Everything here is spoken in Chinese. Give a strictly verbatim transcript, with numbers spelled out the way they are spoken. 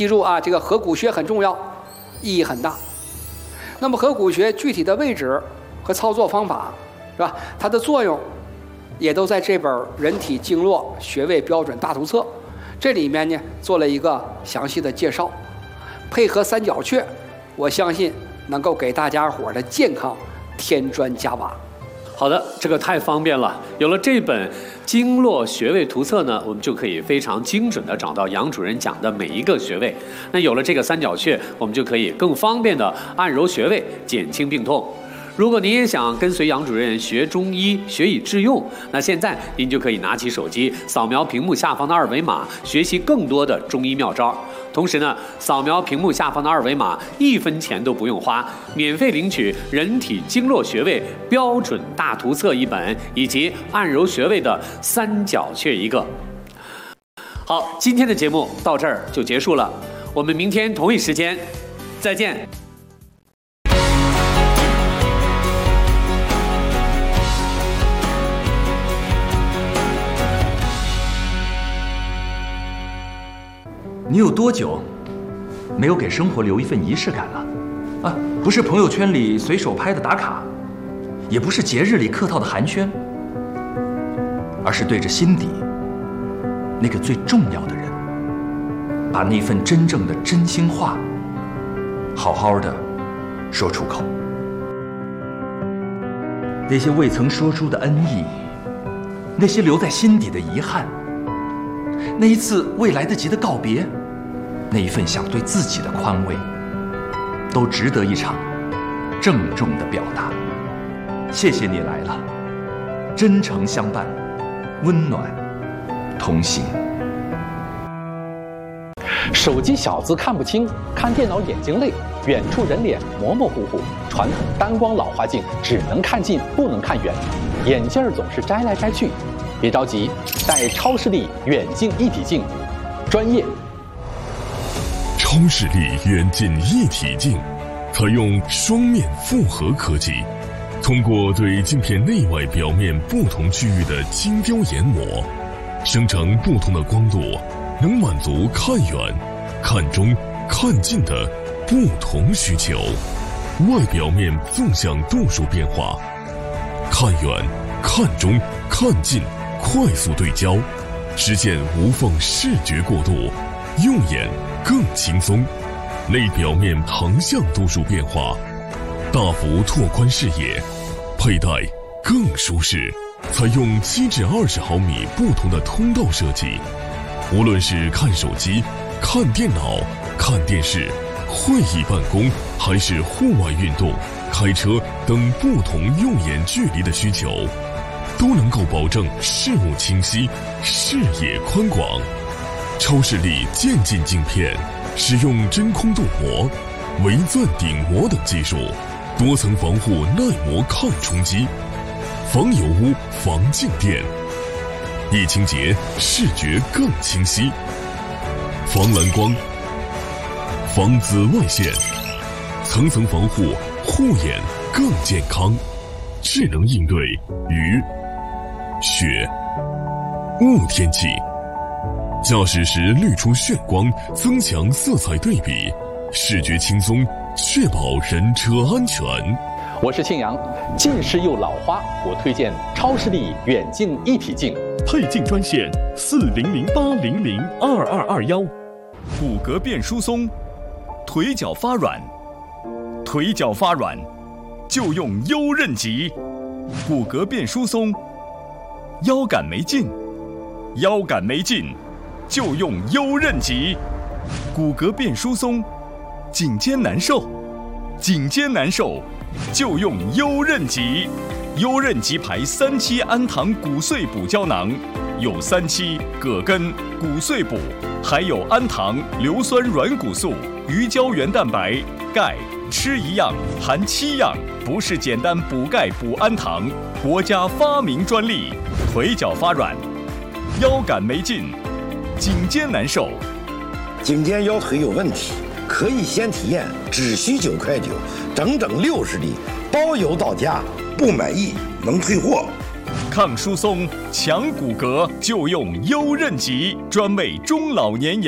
记住啊，这个合谷穴很重要，意义很大。那么合谷穴具体的位置和操作方法，是吧？它的作用也都在这本《人体经络穴位标准大图册》这里面呢做了一个详细的介绍。配合三角穴，我相信能够给大家伙的健康添砖加瓦。 好的，这个太方便了。有了这本经络穴位图册呢，我们就可以非常精准地找到杨主任讲的每一个穴位。那有了这个三角穴，我们就可以更方便地按揉穴位，减轻病痛。如果您也想跟随杨主任学中医，学以致用，那现在您就可以拿起手机，扫描屏幕下方的二维码，学习更多的中医妙招。同时呢，扫描屏幕下方的二维码，一分钱都不用花，免费领取《人体经络穴位标准大图册》一本，以及按揉穴位的三角穴一个。好，今天的节目到这儿就结束了，我们明天同一时间再见。 你有多久没有给生活留一份仪式感了？啊，不是朋友圈里随手拍的打卡，也不是节日里客套的寒暄，而是对着心底那个最重要的人，把那份真正的真心话好好的说出口。那些未曾说出的恩义，那些留在心底的遗憾，那一次未来得及的告别，那一份想对自己的宽慰，都值得一场郑重的表达。谢谢你来了，真诚相伴，温暖同行。 手机小字看不清，看电脑眼睛累，远处人脸模模糊糊，传统单光老花镜只能看近不能看远，眼镜总是摘来摘去。别着急，戴超视力远近一体镜，专业。 超视力远近一体镜采用双面复合科技，通过对镜片内外表面不同区域的精雕研磨，生成不同的光度，能满足看远、看中、看近的不同需求。外表面纵向度数变化，看远、看中、看近快速对焦，实现无缝视觉过渡，用眼更轻松。内表面横向度数变化，大幅拓宽视野，佩戴更舒适。采用七至二十毫米不同的通道设计，无论是看手机、看电脑、看电视、会议办公，还是户外运动、开车等不同用眼距离的需求，都能够保证视物清晰、视野宽广。超视力渐进镜片使用真空镀膜、微钻顶膜等技术，多层防护耐磨抗冲击，防油污、防静电，一清洁视觉更清晰，防蓝光、防紫外线，层层防护，护眼更健康。智能应对雨、雪、雾天气，驾驶时滤出眩光，增强色彩对比，视觉轻松，确保人车安全。 我是庆阳，近视又老花，我推荐超视力远近一体镜。 配镜专线四零零八零零二二二幺。 骨骼变疏松，腿脚发软，腿脚发软就用优韧极。骨骼变疏松，腰杆没劲，腰杆没劲就用优韧极。骨骼变疏松，颈肩难受，颈肩难受就用优韧极。优韧极牌三七氨糖骨碎补胶囊，有三七、葛根、骨碎补，还有氨糖、硫酸软骨素、鱼胶原蛋白、钙，吃一样含七样，不是简单补钙补氨糖，国家发明专利。腿脚发软，腰杆没劲，颈肩难受， 颈肩腰腿有问题，可以先体验，只需九块九，整整六十粒，包邮到家，不满意能退货。 抗疏松、强骨骼就用优韧极，专为中老年人。